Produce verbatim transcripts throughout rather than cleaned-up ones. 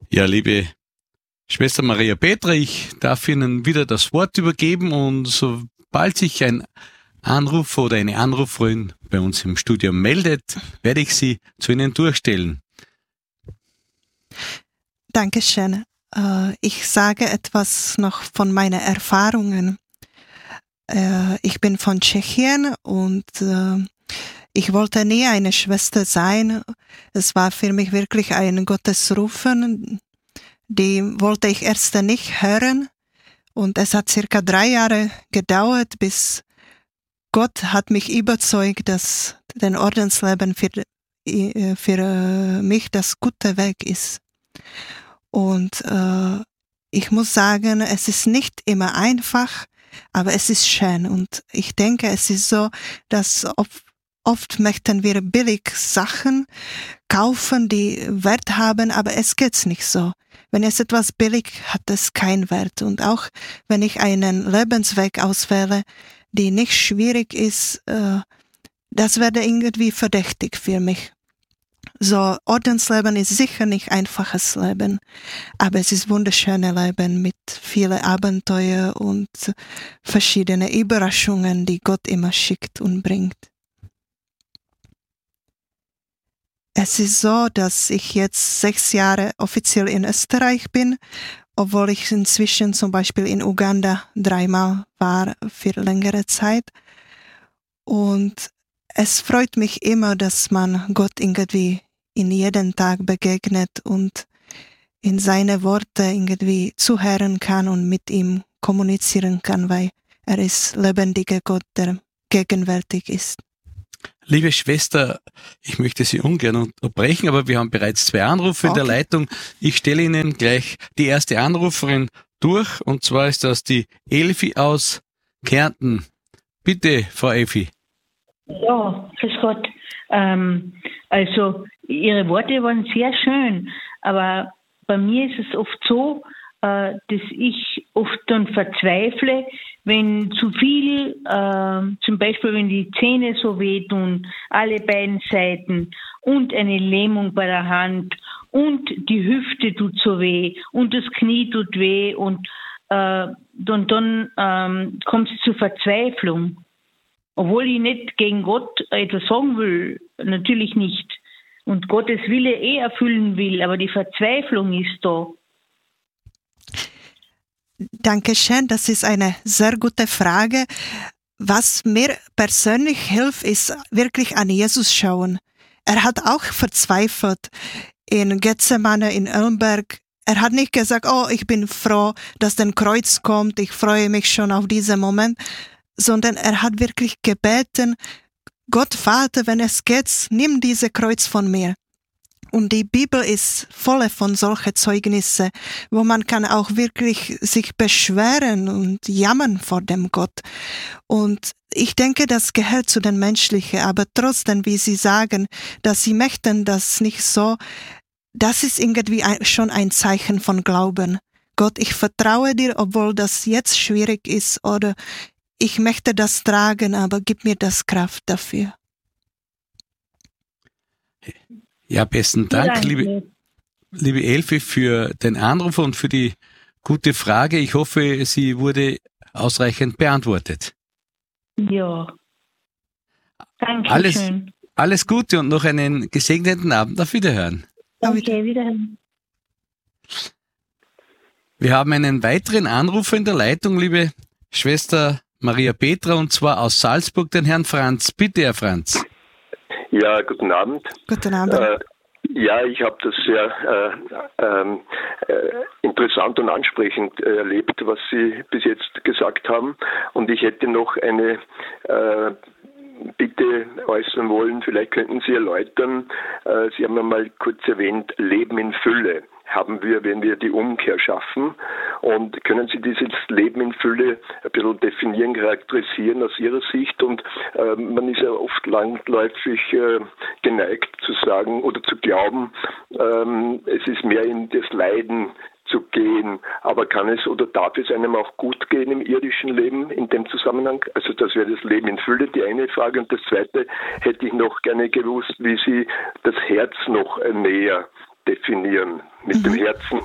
Ja, liebe Schwester Maria Petra, ich darf Ihnen wieder das Wort übergeben und sobald sich ein Anrufer oder eine Anruferin bei uns im Studio meldet, werde ich sie zu Ihnen durchstellen. Dankeschön. Ich sage etwas noch von meinen Erfahrungen. Ich bin von Tschechien und ich wollte nie eine Schwester sein. Es war für mich wirklich ein Gottesrufen. Die wollte ich erst nicht hören. Und es hat circa drei Jahre gedauert, bis Gott hat mich überzeugt, dass das Ordensleben für, für mich das gute Weg ist. Und äh, ich muss sagen, es ist nicht immer einfach, aber es ist schön. Und ich denke, es ist so, dass oft, oft möchten wir billig Sachen kaufen, die Wert haben, aber es geht nicht so. Wenn es etwas billig hat, es keinen Wert. Und auch wenn ich einen Lebensweg auswähle, die nicht schwierig ist, äh, das wäre irgendwie verdächtig für mich. So, Ordensleben ist sicher nicht einfaches Leben, aber es ist wunderschönes Leben mit vielen Abenteuern und verschiedenen Überraschungen, die Gott immer schickt und bringt. Es ist so, dass ich jetzt sechs Jahre offiziell in Österreich bin, obwohl ich inzwischen zum Beispiel in Uganda dreimal war für längere Zeit. Und es freut mich immer, dass man Gott irgendwie in jedem Tag begegnet und in seine Worte irgendwie zuhören kann und mit ihm kommunizieren kann, weil er ist lebendiger Gott, der gegenwärtig ist. Liebe Schwester, ich möchte Sie ungern unterbrechen, aber wir haben bereits zwei Anrufe okay. in der Leitung. Ich stelle Ihnen gleich die erste Anruferin durch, und zwar ist das die Elfi aus Kärnten. Bitte, Frau Elfi. Ja, grüß Gott. Ähm, also, Ihre Worte waren sehr schön, aber bei mir ist es oft so, äh, dass ich oft dann verzweifle, wenn zu viel, äh, zum Beispiel wenn die Zähne so wehtun, alle beiden Seiten und eine Lähmung bei der Hand und die Hüfte tut so weh und das Knie tut weh und äh, dann, dann ähm, kommt es zur Verzweiflung. Obwohl ich nicht gegen Gott etwas sagen will, natürlich nicht. Und Gottes Wille eh erfüllen will, aber die Verzweiflung ist da. Dankeschön, das ist eine sehr gute Frage. Was mir persönlich hilft, ist wirklich an Jesus schauen. Er hat auch verzweifelt in Gethsemane, in Ölmberg. Er hat nicht gesagt, oh, ich bin froh, dass dein Kreuz kommt, ich freue mich schon auf diesen Moment, sondern er hat wirklich gebeten, Gott Vater, wenn es geht, nimm diese Kreuz von mir. Und die Bibel ist voll von solchen Zeugnissen, wo man kann auch wirklich sich beschweren und jammern vor dem Gott. Und ich denke, das gehört zu den Menschlichen, aber trotzdem, wie Sie sagen, dass Sie möchten das nicht so, das ist irgendwie schon ein Zeichen von Glauben. Gott, ich vertraue dir, obwohl das jetzt schwierig ist, oder ich möchte das tragen, aber gib mir das Kraft dafür. Ja, besten Dank, Danke. liebe, liebe Elfi, für den Anruf und für die gute Frage. Ich hoffe, sie wurde ausreichend beantwortet. Ja. Danke alles, schön. Alles Gute und noch einen gesegneten Abend. Auf Wiederhören. Okay, wiederhören. Wir haben einen weiteren Anrufer in der Leitung, liebe Schwester Maria Petra, und zwar aus Salzburg, den Herrn Franz. Bitte, Herr Franz. Ja, guten Abend. Guten Abend. Äh, ja, ich habe das sehr äh, äh, interessant und ansprechend erlebt, was Sie bis jetzt gesagt haben. Und ich hätte noch eine äh, Bitte äußern wollen. Vielleicht könnten Sie erläutern, äh, Sie haben einmal kurz erwähnt, Leben in Fülle haben wir, wenn wir die Umkehr schaffen. Und können Sie dieses Leben in Fülle ein bisschen definieren, charakterisieren aus Ihrer Sicht? Und äh, man ist ja oft langläufig äh, geneigt zu sagen oder zu glauben, ähm, es ist mehr in das Leiden zu gehen. Aber kann es oder darf es einem auch gut gehen im irdischen Leben in dem Zusammenhang? Also das wäre das Leben in Fülle, die eine Frage. Und das zweite hätte ich noch gerne gewusst, wie Sie das Herz noch näher definieren. Mit mhm. dem Herzen,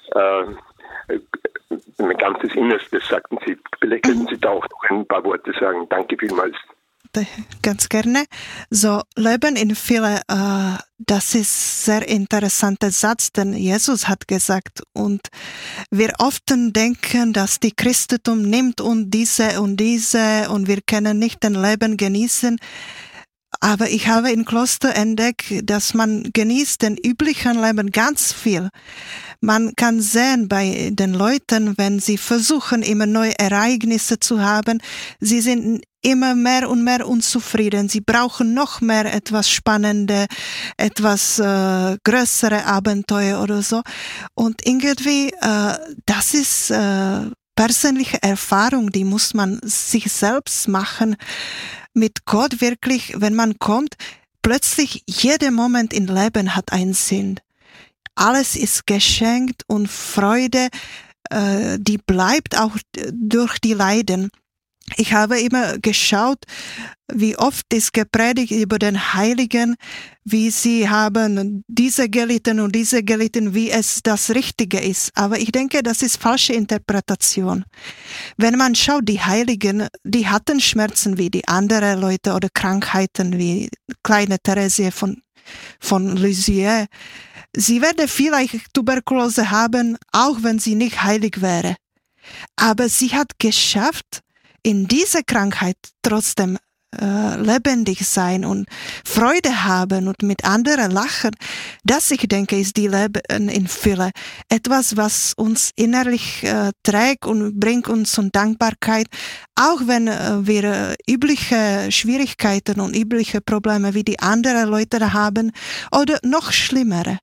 äh, mein ganzes Innerstes, sagten Sie. Vielleicht könnten Sie da auch noch ein paar Worte sagen. Danke vielmals. Ganz gerne. So, Leben in Fülle, äh, das ist sehr interessanter Satz, den Jesus hat gesagt. Und wir oft denken, dass die Christentum nimmt und diese und diese und wir können nicht den Leben genießen. Aber ich habe im Kloster entdeckt, dass man genießt den üblichen Leben ganz viel. Man kann sehen bei den Leuten, wenn sie versuchen, immer neue Ereignisse zu haben, sie sind immer mehr und mehr unzufrieden. Sie brauchen noch mehr etwas Spannende, etwas äh, größere Abenteuer oder so. Und irgendwie, äh, das ist äh, persönliche Erfahrung, die muss man sich selbst machen. Mit Gott wirklich, wenn man kommt, plötzlich jeder Moment im Leben hat einen Sinn. Alles ist geschenkt und Freude, äh, die bleibt auch durch die Leiden. Ich habe immer geschaut, wie oft ist gepredigt über den Heiligen, wie sie haben diese gelitten und diese gelitten, wie es das Richtige ist. Aber ich denke, das ist falsche Interpretation. Wenn man schaut, die Heiligen, die hatten Schmerzen wie die anderen Leute oder Krankheiten wie kleine Theresie von, von Lisieux. Sie werden vielleicht Tuberkulose haben, auch wenn sie nicht heilig wäre. Aber sie hat geschafft, in dieser Krankheit trotzdem äh, lebendig sein und Freude haben und mit anderen lachen. Das, ich denke, ist die Leben in Fülle. Etwas, was uns innerlich äh, trägt und bringt uns zur Dankbarkeit, auch wenn äh, wir äh, übliche Schwierigkeiten und übliche Probleme wie die anderen Leute haben oder noch schlimmere.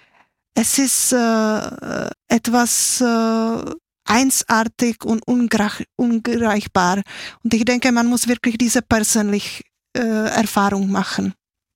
Es ist äh, etwas äh, einsartig und ungleichbar. Und ich denke, man muss wirklich diese persönliche äh, Erfahrung machen.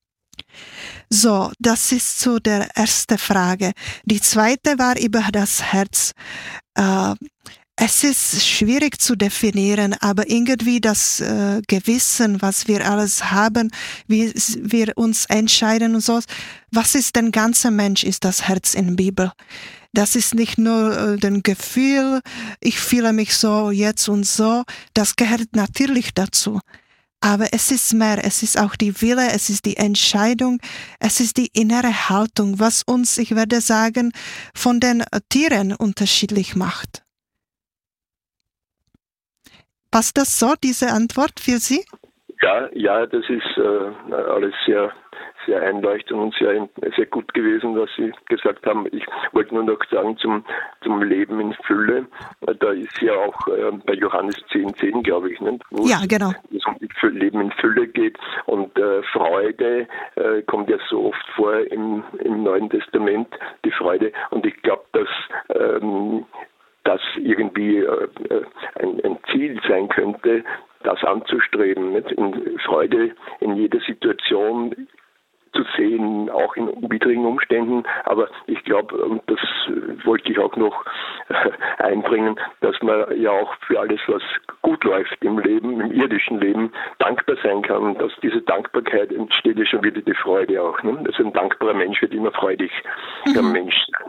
So, das ist so der erste Frage. Die zweite war über das Herz. Äh, es ist schwierig zu definieren, aber irgendwie das äh, Gewissen, was wir alles haben, wie wir uns entscheiden und so. Was ist denn ganzer Mensch, ist das Herz in der Bibel? Das ist nicht nur äh, das Gefühl, ich fühle mich so jetzt und so. Das gehört natürlich dazu. Aber es ist mehr. Es ist auch die Wille, es ist die Entscheidung, es ist die innere Haltung, was uns, ich werde sagen, von den Tieren unterschiedlich macht. Passt das so, diese Antwort für Sie? Ja, ja, das ist äh, alles sehr, sehr einleuchtend und sehr, sehr gut gewesen, was Sie gesagt haben. Ich wollte nur noch sagen zum, zum Leben in Fülle. Da ist ja auch äh, bei Johannes zehn zehn, glaube ich, nicht? Wo ja, genau. es um das Leben in Fülle geht. Und äh, Freude äh, kommt ja so oft vor im, im Neuen Testament, die Freude. Und ich glaube, dass ähm, das irgendwie äh, ein, ein Ziel sein könnte, das anzustreben, nicht? In Freude in jeder Situation zu sehen, auch in widrigen Umständen. Aber ich glaube, und das wollte ich auch noch einbringen, dass man ja auch für alles, was gut läuft im Leben, im irdischen Leben, dankbar sein kann. Und aus dieser Dankbarkeit entsteht ja schon wieder die Freude auch. Ne? Also ein dankbarer Mensch wird immer freudig, der mhm. Mensch sein.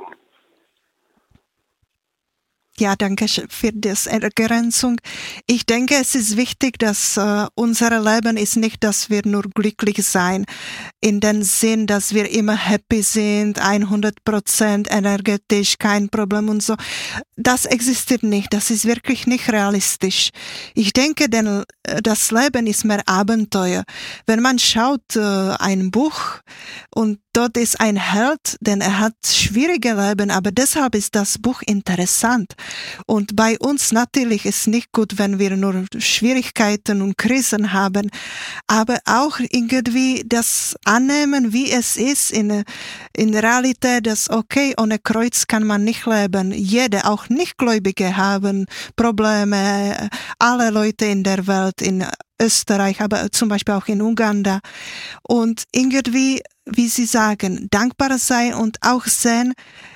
Ja, danke für die Ergänzung. Ich denke, es ist wichtig, dass äh, unser Leben ist nicht, dass wir nur glücklich sein, in dem Sinn, dass wir immer happy sind, hundert Prozent energetisch, kein Problem und so. Das existiert nicht. Das ist wirklich nicht realistisch. Ich denke, denn das Leben ist mehr Abenteuer. Wenn man schaut, äh, ein Buch und dort ist ein Held, denn er hat schwierige Leben, aber deshalb ist das Buch interessant. Und bei uns natürlich ist es nicht gut, wenn wir nur Schwierigkeiten und Krisen haben, aber auch irgendwie das annehmen, wie es ist in, in Realität, dass okay, ohne Kreuz kann man nicht leben. Jeder, auch Nichtgläubige haben Probleme, alle Leute in der Welt, in Österreich, aber zum Beispiel auch in Uganda. Und irgendwie, wie Sie sagen, dankbar sein und auch sehen,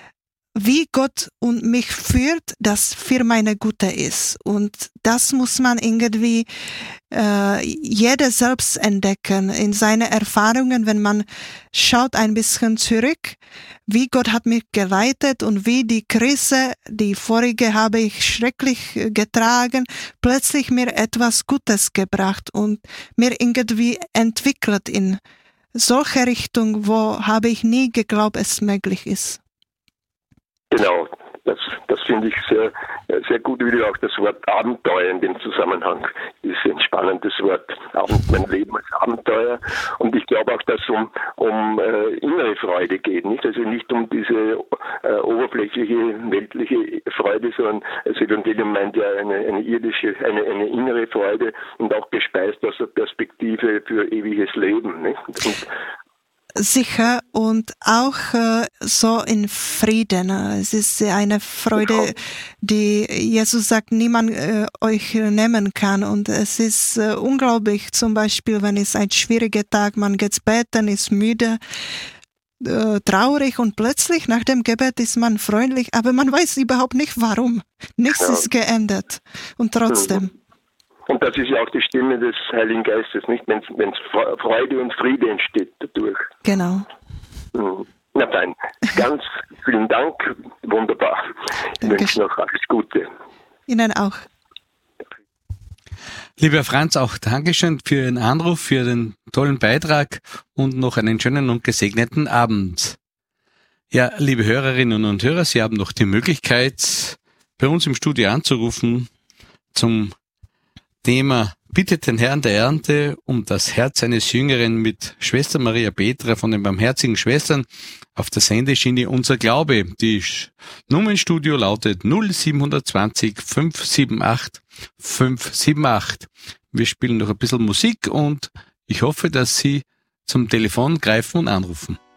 wie Gott und mich führt, das für meine Gute ist. Und das muss man irgendwie äh, jeder selbst entdecken in seine Erfahrungen, wenn man schaut ein bisschen zurück, wie Gott hat mich geleitet und wie die Krise, die vorige habe ich schrecklich getragen, plötzlich mir etwas Gutes gebracht und mir irgendwie entwickelt in solche Richtung, wo habe ich nie geglaubt, es möglich ist. Genau, das, das finde ich sehr, sehr gut, wie du auch das Wort Abenteuer in dem Zusammenhang ist ein spannendes Wort. Abend, mein Leben als Abenteuer. Und ich glaube auch, dass es um, um äh, innere Freude geht, nicht? Also nicht um diese äh, oberflächliche, weltliche Freude, sondern das Evangelium meint ja eine, eine irdische, eine, eine innere Freude und auch gespeist aus der Perspektive für ewiges Leben, nicht? Und, Sicher und auch äh, so in Frieden. Es ist eine Freude, die Jesus sagt, niemand äh, euch nehmen kann. Und es ist äh, unglaublich, zum Beispiel, wenn es ein schwieriger Tag, man geht beten, ist müde, äh, traurig und plötzlich nach dem Gebet ist man freundlich, aber man weiß überhaupt nicht warum. Nichts ja. ist geändert. Und trotzdem. Mhm. Und das ist ja auch die Stimme des Heiligen Geistes, nicht? Wenn es Freude und Friede entsteht dadurch. Genau. Mhm. Na fein. Ganz vielen Dank. Wunderbar. Ich wünsche noch alles Gute. Ihnen auch. Lieber Franz, auch Dankeschön für Ihren Anruf, für den tollen Beitrag und noch einen schönen und gesegneten Abend. Ja, liebe Hörerinnen und Hörer, Sie haben noch die Möglichkeit, bei uns im Studio anzurufen zum Thema Bittet den Herrn der Ernte um das Herz eines Jüngeren mit Schwester Maria Petra von den Barmherzigen Schwestern auf der Sendeschiene Unser Glaube. Die Nummernstudio lautet null sieben zwei null fünf sieben acht fünf sieben acht. Wir spielen noch ein bisschen Musik und ich hoffe, dass Sie zum Telefon greifen und anrufen.